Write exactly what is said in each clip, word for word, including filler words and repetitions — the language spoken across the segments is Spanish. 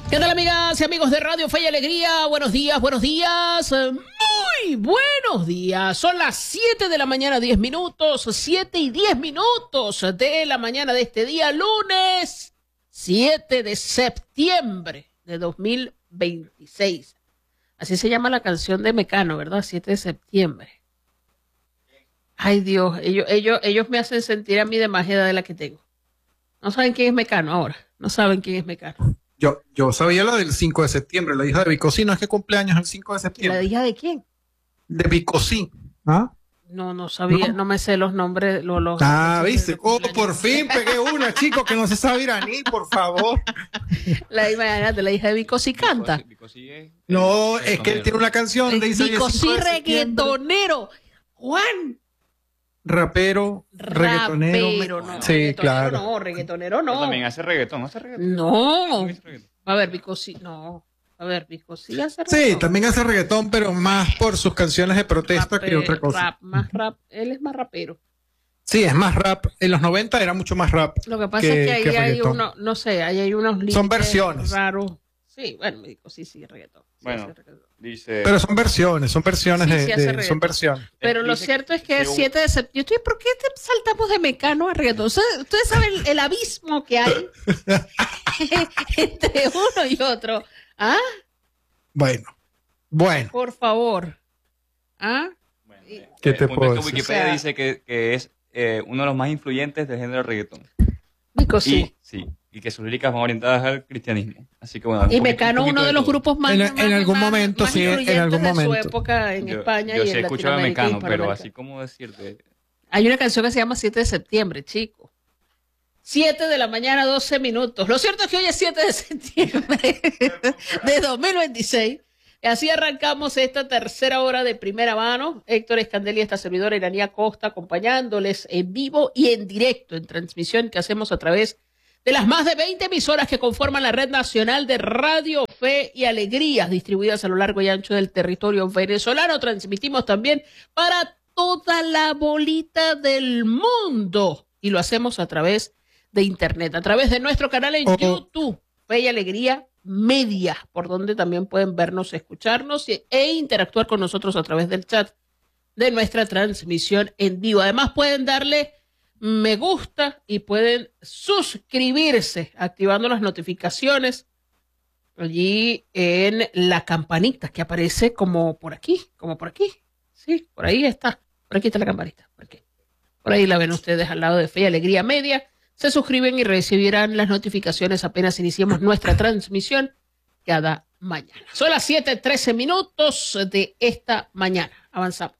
¿Qué tal, amigas y amigos de Radio Fe y Alegría? Buenos días, buenos días, muy buenos días. Son las siete de la mañana, diez minutos, siete y diez minutos de la mañana de este día, lunes siete de septiembre de dos mil veintiséis. Así se llama la canción de Mecano, ¿verdad? siete de septiembre. Ay, Dios, ellos, ellos, ellos me hacen sentir a mí de más edad de la que tengo. No saben quién es Mecano ahora, no saben quién es Mecano. Yo, yo sabía la del cinco de septiembre, la hija de Vicosí, no es que cumpleaños el cinco de septiembre. ¿La hija de quién? De Vicosí. ¿Ah? No, no sabía, no, no me sé los nombres. Los, los ah, viste, oh, por fin pegué una, chico, que no se sabe iraní, por favor. La, imagínate, la hija de Vicosí canta. Vicosí es no, es que él tiene una canción donde dice Vicosí reggaetonero. Juan. Rapero, reggaetonero. Rapero, no, sí, reggaetonero claro. No, reggaetonero no. Pero también hace reggaetón, hace reggaetón. No. Hace reggaetón. A ver, Vicosí, no. A ver, Vicosí hace reggaetón. Sí, también hace reggaetón, pero más por sus canciones de protesta Rape, que otra cosa. Rap, más rap. Él es más rapero. Sí, es más rap. En los noventa era mucho más rap. Lo que pasa que, es que ahí que hay uno, no sé, ahí hay unos límites son versiones raros. Sí, bueno, Vicosí sí, reggaetón. Sí, bueno, reggaetón. dice... Pero son versiones, son versiones Sí, de, sí hace de son versiones. Pero lo Dice cierto es que que es un- siete de septiembre. Yo estoy, ¿por qué te saltamos de Mecano a reggaetón? Ustedes, ustedes saben el, el abismo que hay entre uno y otro. ¿Ah? Bueno, bueno. Por favor. ¿Ah? Bueno, ¿Qué eh, te el punto puedo es que decir? Wikipedia O sea- dice que, que es eh, uno de los más influyentes del género reggaetón. Vicosí. Y, sí, y que sus líricas van orientadas al cristianismo. Así que bueno. un Y poquito- Mecano, un poquito uno de los todo. grupos más, En- más- en algún más- momento, más sí, en influyentes algún de momento. su época en Yo- España yo y sí en he escuchado a Latinoamérica. y Mecano, pero Hispanoamérica. así como decirte... Hay una canción que se llama siete de septiembre, chico. siete de la mañana, doce minutos. Lo cierto es que hoy es siete de septiembre de dos mil veintiséis. Y así arrancamos esta tercera hora de primera mano. Héctor Escandel y esta servidora Iranía Costa acompañándoles en vivo y en directo en transmisión que hacemos a través de las más de veinte emisoras que conforman la Red Nacional de Radio Fe y Alegrías, distribuidas a lo largo y ancho del territorio venezolano. Transmitimos también para toda la bolita del mundo y lo hacemos a través de internet, a través de nuestro canal en Oh. YouTube, Fe y Alegría Media, por donde también pueden vernos, escucharnos y- e interactuar con nosotros a través del chat de nuestra transmisión en vivo. Además pueden darle me gusta y pueden suscribirse activando las notificaciones allí en la campanita que aparece como por aquí, como por aquí. Sí, por ahí está. Por aquí está la campanita. Por aquí. Por ahí la ven ustedes al lado de Fe y Alegría Media. Se suscriben y recibirán las notificaciones apenas iniciemos nuestra transmisión cada mañana. Son las siete trece minutos de esta mañana. Avanzamos.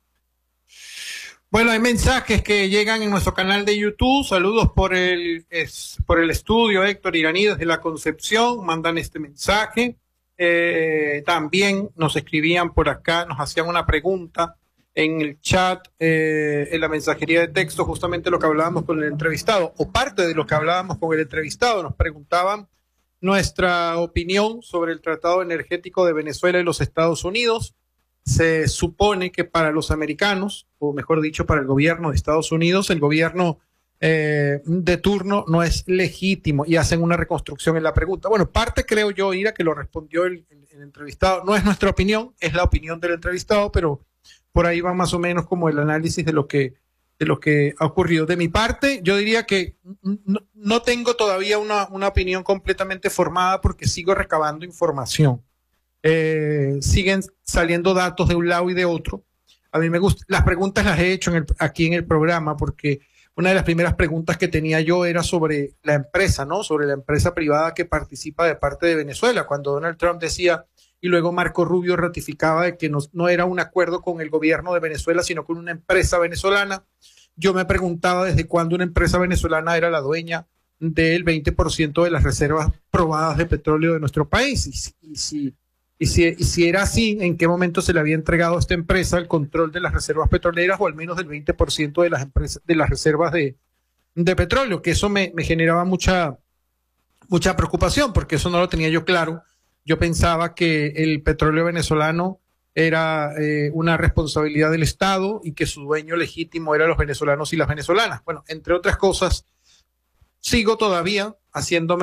Bueno, hay mensajes que llegan en nuestro canal de YouTube. Saludos por el, es, por el estudio Héctor Iraní desde la Concepción. Mandan este mensaje. Eh, también nos escribían por acá, nos hacían una pregunta en el chat, eh, en la mensajería de texto, justamente lo que hablábamos con el entrevistado, o parte de lo que hablábamos con el entrevistado. Nos preguntaban nuestra opinión sobre el Tratado Energético de Venezuela y los Estados Unidos. Se supone que para los americanos, o mejor dicho, para el gobierno de Estados Unidos, el gobierno eh, de turno no es legítimo y hacen una reconstrucción en la pregunta. Bueno, parte creo yo, Ira, que lo respondió el, el, el entrevistado. No es nuestra opinión, es la opinión del entrevistado, pero por ahí va más o menos como el análisis de lo que, de lo que ha ocurrido. De mi parte, yo diría que no, no tengo todavía una, una opinión completamente formada porque sigo recabando información. Eh, siguen saliendo datos de un lado y de otro. A mí me gusta, las preguntas las he hecho en el, aquí en el programa porque una de las primeras preguntas que tenía yo era sobre la empresa, ¿no? Sobre la empresa privada que participa de parte de Venezuela. Cuando Donald Trump decía, y luego Marco Rubio ratificaba de que no, no era un acuerdo con el gobierno de Venezuela, sino con una empresa venezolana, yo me preguntaba desde cuándo una empresa venezolana era la dueña del veinte por ciento de las reservas probadas de petróleo de nuestro país. Y si, y si Y si, y si era así, ¿en qué momento se le había entregado a esta empresa el control de las reservas petroleras o al menos del veinte por ciento de las empresas, de las reservas de, de petróleo? Que eso me, me generaba mucha, mucha preocupación porque eso no lo tenía yo claro. Yo pensaba que el petróleo venezolano era eh, una responsabilidad del Estado y que su dueño legítimo eran los venezolanos y las venezolanas. Bueno, entre otras cosas, sigo todavía haciéndome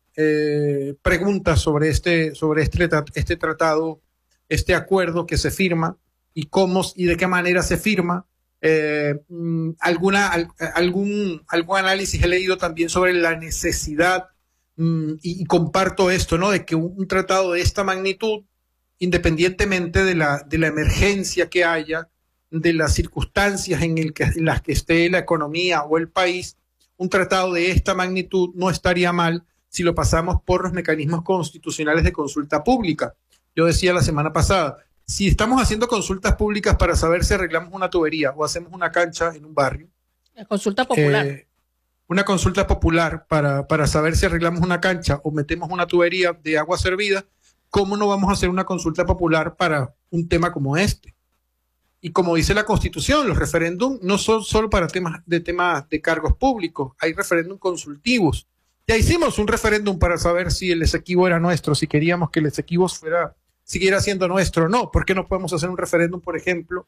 eh, preguntas sobre este, sobre este, este tratado, este acuerdo que se firma y cómo y de qué manera se firma. Eh, alguna, al, algún, algún análisis he leído también sobre la necesidad, mm, y, y comparto esto, ¿no? De que un, un tratado de esta magnitud, independientemente de la, de la emergencia que haya, de las circunstancias en, el que, en las que esté la economía o el país, un tratado de esta magnitud no estaría mal si lo pasamos por los mecanismos constitucionales de consulta pública. Yo decía la semana pasada, si estamos haciendo consultas públicas para saber si arreglamos una tubería o hacemos una cancha en un barrio. La consulta popular. Eh, una consulta popular para, para saber si arreglamos una cancha o metemos una tubería de agua servida, ¿cómo no vamos a hacer una consulta popular para un tema como este? Y como dice la Constitución, los referéndums no son solo para temas de temas de cargos públicos, hay referéndums consultivos. Ya hicimos un referéndum para saber si el Esequibo era nuestro, si queríamos que el Esequibo fuera, siguiera siendo nuestro o no. ¿Por qué no podemos hacer un referéndum, por ejemplo?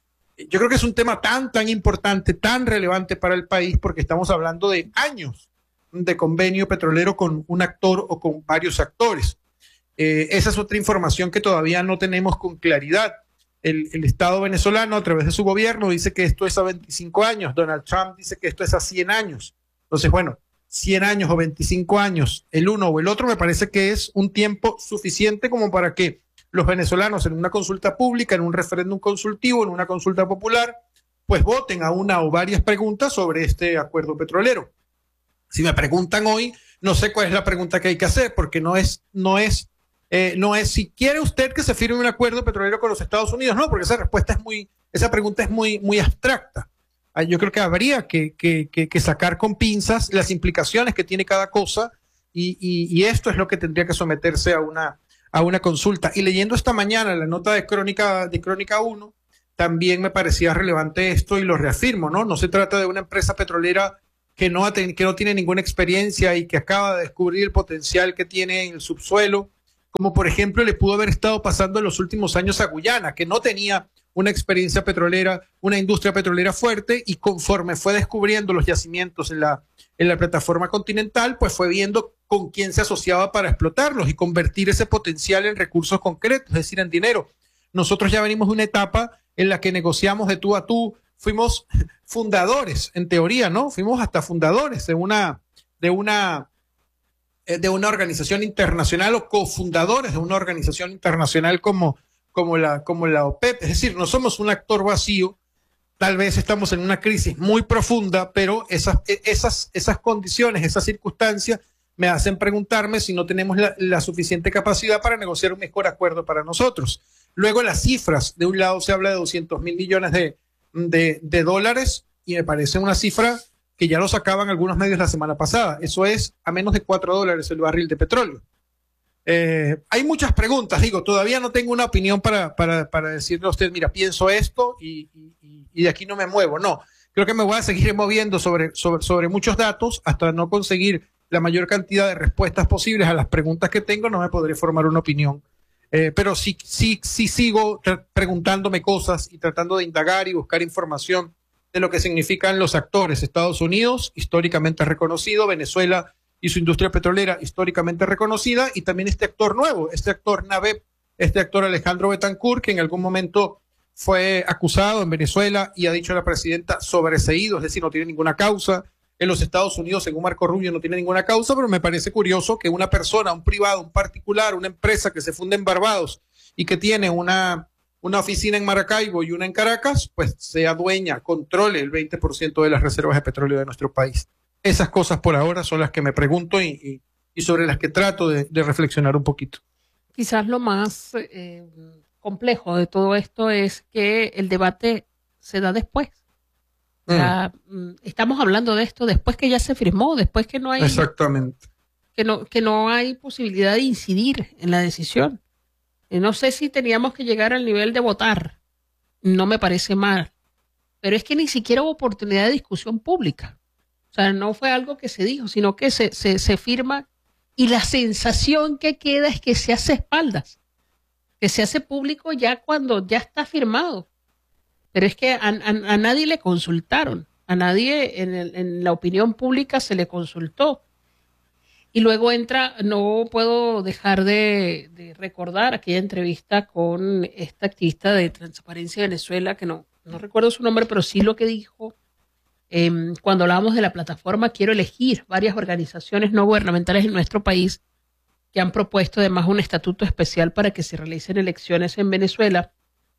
Yo creo que es un tema tan, tan importante, tan relevante para el país, porque estamos hablando de años de convenio petrolero con un actor o con varios actores. Eh, esa es otra información que todavía no tenemos con claridad. El, el Estado venezolano, a través de su gobierno, dice que esto es a veinticinco años. Donald Trump dice que esto es a cien años. Entonces, bueno, cien años o veinticinco años, el uno o el otro, me parece que es un tiempo suficiente como para que los venezolanos en una consulta pública, en un referéndum consultivo, en una consulta popular, pues voten a una o varias preguntas sobre este acuerdo petrolero. Si me preguntan hoy, no sé cuál es la pregunta que hay que hacer, porque no es, no es, eh, no es si quiere usted que se firme un acuerdo petrolero con los Estados Unidos, no, porque esa respuesta es muy, esa pregunta es muy, muy abstracta. Yo creo que habría que, que, que, que sacar con pinzas las implicaciones que tiene cada cosa y, y, y esto es lo que tendría que someterse a una, a una consulta. Y leyendo esta mañana la nota de Crónica, de Crónica uno, también me parecía relevante esto y lo reafirmo, ¿no? No se trata de una empresa petrolera que no, ha ten, que no tiene ninguna experiencia y que acaba de descubrir el potencial que tiene en el subsuelo, como por ejemplo le pudo haber estado pasando en los últimos años a Guyana, que no tenía una experiencia petrolera, una industria petrolera fuerte, y conforme fue descubriendo los yacimientos en la, en la plataforma continental, pues fue viendo con quién se asociaba para explotarlos y convertir ese potencial en recursos concretos, es decir, en dinero. Nosotros ya venimos de una etapa en la que negociamos de tú a tú, fuimos fundadores, en teoría, ¿no? Fuimos hasta fundadores de una, de una, de una organización internacional o cofundadores de una organización internacional como, como, la, como la OPEP. Es decir, no somos un actor vacío, tal vez estamos en una crisis muy profunda, pero esas, esas, esas condiciones, esas circunstancias me hacen preguntarme si no tenemos la, la suficiente capacidad para negociar un mejor acuerdo para nosotros. Luego las cifras, de un lado se habla de doscientos mil millones de, de, de dólares y me parece una cifra que ya lo sacaban algunos medios la semana pasada. Eso es a menos de cuatro dólares el barril de petróleo. Eh, hay muchas preguntas, digo, todavía no tengo una opinión para, para, para decirle a usted, mira, pienso esto y, y, y de aquí no me muevo. No, creo que me voy a seguir moviendo sobre, sobre, sobre muchos datos hasta no conseguir la mayor cantidad de respuestas posibles a las preguntas que tengo, no me podré formar una opinión. Eh, pero sí, sí, sí sigo preguntándome cosas y tratando de indagar y buscar información de lo que significan los actores. Estados Unidos, históricamente reconocido, Venezuela y su industria petrolera, históricamente reconocida, y también este actor nuevo, este actor NABEP, este actor Alejandro Betancourt, que en algún momento fue acusado en Venezuela y ha dicho a la presidenta sobreseído, es decir, no tiene ninguna causa. En los Estados Unidos, según Marco Rubio, no tiene ninguna causa, pero me parece curioso que una persona, un privado, un particular, una empresa que se funda en Barbados y que tiene una, una oficina en Maracaibo y una en Caracas, pues sea dueña, controle el veinte por ciento de las reservas de petróleo de nuestro país. Esas cosas por ahora son las que me pregunto y, y, y sobre las que trato de, de reflexionar un poquito. Quizás lo más eh, complejo de todo esto es que el debate se da después. O sea, mm. estamos hablando de esto después que ya se firmó, después que no hay exactamente que no que no hay posibilidad de incidir en la decisión. Y no sé si teníamos que llegar al nivel de votar, no me parece mal, pero es que ni siquiera hubo oportunidad de discusión pública. O sea, no fue algo que se dijo, sino que se, se, se firma y la sensación que queda es que se hace espaldas, que se hace público ya cuando ya está firmado. Pero es que a, a, a nadie le consultaron, a nadie en, el, en la opinión pública se le consultó. Y luego entra, no puedo dejar de, de recordar aquella entrevista con esta activista de Transparencia Venezuela, que no, no recuerdo su nombre, pero sí lo que dijo eh, cuando hablábamos de la plataforma Quiero Elegir, varias organizaciones no gubernamentales en nuestro país que han propuesto además un estatuto especial para que se realicen elecciones en Venezuela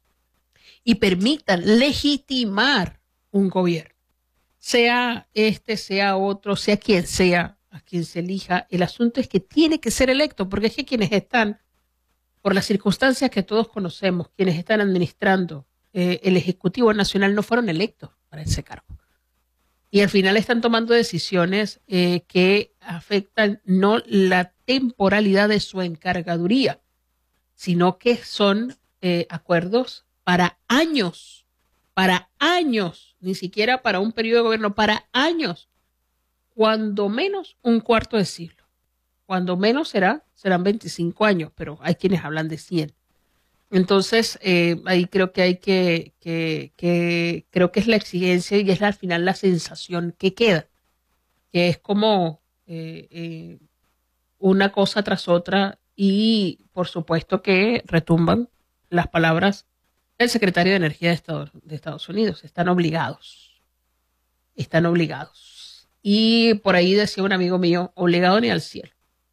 y permitan legitimar un gobierno, sea este, sea otro, sea quien sea, a quien se elija. El asunto es que tiene que ser electo, porque es que quienes están, por las circunstancias que todos conocemos, quienes están administrando eh, el Ejecutivo Nacional no fueron electos para ese cargo. Y al final están tomando decisiones eh, que afectan no la temporalidad de su encargaduría, sino que son eh, acuerdos para años, para años, ni siquiera para un periodo de gobierno, para años. Cuando menos un cuarto de siglo. Cuando menos será, serán veinticinco años, pero hay quienes hablan de cien. Entonces, eh, ahí creo que hay que, que, que, creo que es la exigencia y es al final la sensación que queda, que es como eh, eh, una cosa tras otra y por supuesto que retumban las palabras del secretario de Energía de Estados, de Estados Unidos. Están obligados, están obligados. Y por ahí decía un amigo mío, obligado ni al cielo.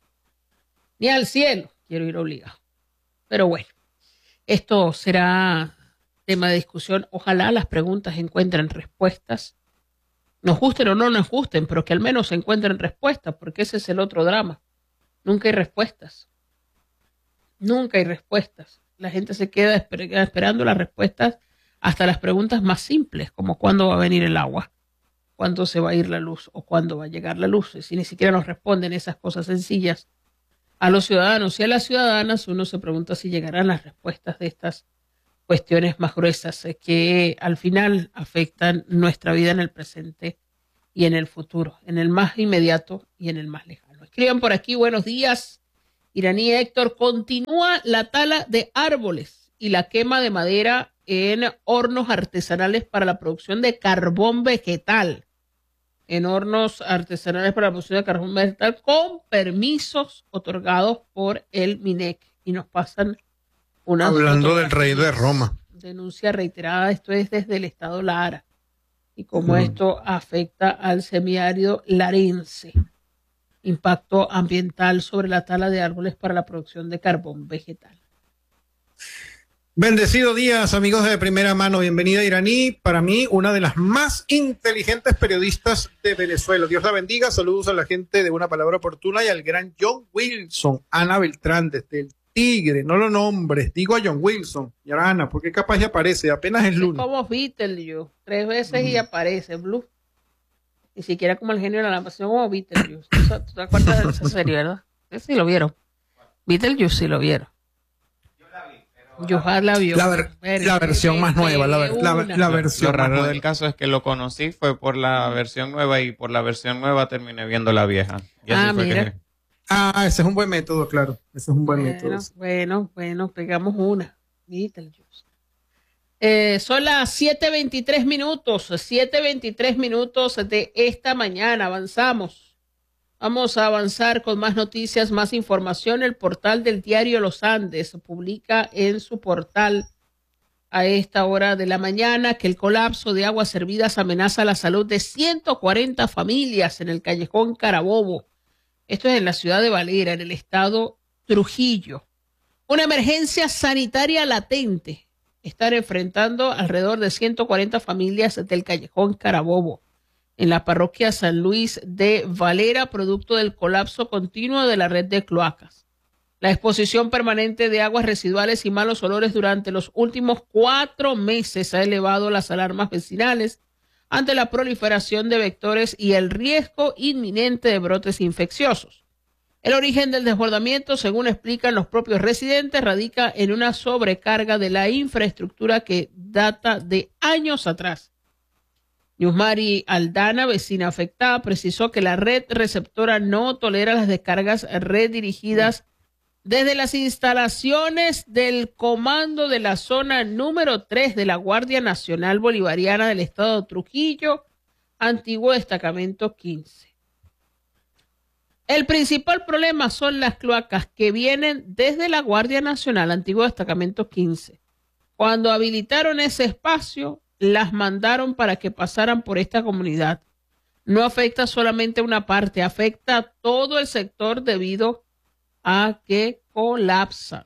Ni al cielo quiero ir obligado. Pero bueno, esto será tema de discusión. Ojalá las preguntas encuentren respuestas. Nos gusten o no nos gusten, pero que al menos se encuentren respuestas, porque ese es el otro drama. Nunca hay respuestas. Nunca hay respuestas. La gente se queda esper- esperando las respuestas hasta las preguntas más simples, como cuándo va a venir el agua, cuándo se va a ir la luz o cuándo va a llegar la luz. Si ni siquiera nos responden esas cosas sencillas a los ciudadanos y a las ciudadanas, uno se pregunta si llegarán las respuestas de estas cuestiones más gruesas eh, que al final afectan nuestra vida en el presente y en el futuro, en el más inmediato y en el más lejano. Escriban por aquí, buenos días. Iraní Héctor, continúa la tala de árboles y la quema de madera en hornos artesanales para la producción de carbón vegetal. En hornos artesanales para la producción de carbón vegetal con permisos otorgados por el MINEC. Y nos pasan una... Hablando del rey de Roma. Denuncia reiterada, esto es desde el estado Lara. Y cómo Mm. esto afecta al semiárido larense. Impacto ambiental sobre la tala de árboles para la producción de carbón vegetal. Bendecido días, amigos de Primera Mano. Bienvenida, Iraní. Para mí, una de las más inteligentes periodistas de Venezuela. Dios la bendiga. Saludos a la gente de Una Palabra Oportuna y al gran John Wilson. Ana Beltrán, desde el Tigre. No lo nombres. Digo a John Wilson. Y ahora Ana, porque capaz ya aparece. Apenas es Es lunes. como Beetlejuice. Tres veces y aparece Blue. Ni siquiera como el genio de la lámpara, sino como Beetlejuice. ¿Tú, tú te acuerdas de esa serie, verdad? Sí lo vieron. Beetlejuice sí lo vieron. Yo la vio. La, ver- Ver- la versión más nueva. La, ver- la, una. la Lo versión más raro nueva. del caso es que lo conocí fue por la versión nueva y por la versión nueva terminé viendo la vieja. Y así Ah, fue mira. que... Ah, ese es un buen método, claro. Ese es un buen método. Bueno, bueno, bueno, pegamos una. Beetlejuice. Eh, son las siete veintitrés minutos, siete veintitrés minutos de esta mañana. Avanzamos. Vamos a avanzar con más noticias, más información. El portal del diario Los Andes publica en su portal a esta hora de la mañana que el colapso de aguas servidas amenaza la salud de ciento cuarenta familias en el callejón Carabobo. Esto es en la ciudad de Valera, en el estado Trujillo. Una emergencia sanitaria latente están enfrentando alrededor de ciento cuarenta familias del callejón Carabobo en la parroquia San Luis de Valera, producto del colapso continuo de la red de cloacas. La exposición permanente de aguas residuales y malos olores durante los últimos cuatro meses ha elevado las alarmas vecinales ante la proliferación de vectores y el riesgo inminente de brotes infecciosos. El origen del desbordamiento, según explican los propios residentes, radica en una sobrecarga de la infraestructura que data de años atrás. Yusmari Aldana, vecina afectada, precisó que la red receptora no tolera las descargas redirigidas desde las instalaciones del comando de la zona número tres de la Guardia Nacional Bolivariana del Estado de Trujillo, antiguo destacamento quince. El principal problema son las cloacas que vienen desde la Guardia Nacional, antiguo destacamento quince. Cuando habilitaron ese espacio, las mandaron para que pasaran por esta comunidad. No afecta solamente una parte, afecta a todo el sector debido a que colapsan.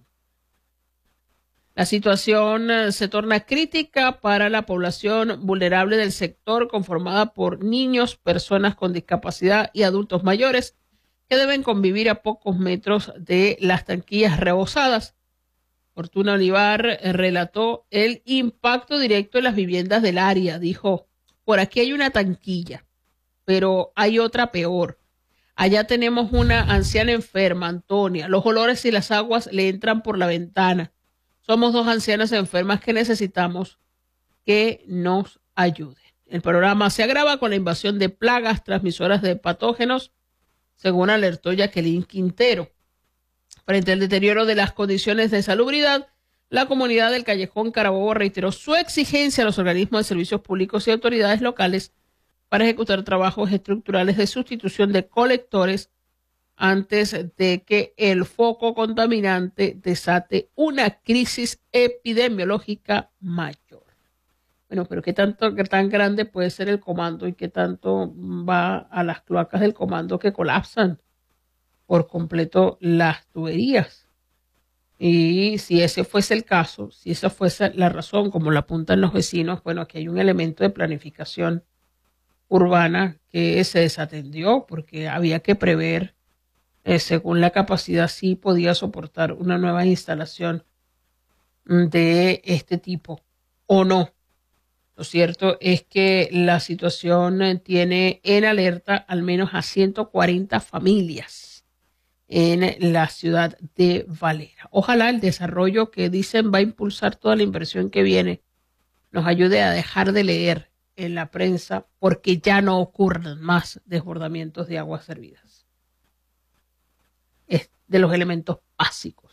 La situación eh, se torna crítica para la población vulnerable del sector, conformada por niños, personas con discapacidad y adultos mayores que deben convivir a pocos metros de las tanquillas rebosadas. Fortuna Olivar eh, relató el impacto directo en las viviendas del área. Dijo, por aquí hay una tanquilla, pero hay otra peor. Allá tenemos una anciana enferma, Antonia. Los olores y las aguas le entran por la ventana. Somos dos ancianas enfermas que necesitamos que nos ayuden. El programa se agrava con la invasión de plagas transmisoras de patógenos, según alertó Jacqueline Quintero. Frente al deterioro de las condiciones de salubridad, la comunidad del Callejón Carabobo reiteró su exigencia a los organismos de servicios públicos y autoridades locales para ejecutar trabajos estructurales de sustitución de colectores antes de que el foco contaminante desate una crisis epidemiológica mayor. Bueno, pero ¿qué tanto, qué tan grande puede ser el comando y qué tanto va a las cloacas del comando que colapsan por completo las tuberías? Y si ese fuese el caso, si esa fuese la razón, como lo apuntan los vecinos, bueno, aquí hay un elemento de planificación urbana que se desatendió porque había que prever, eh, según la capacidad, si podía soportar una nueva instalación de este tipo o no. Lo cierto es que la situación eh, tiene en alerta al menos a ciento cuarenta familias en la ciudad de Valera. Ojalá el desarrollo que dicen va a impulsar toda la inversión que viene nos ayude a dejar de leer en la prensa porque ya no ocurren más desbordamientos de aguas servidas. Es de los elementos básicos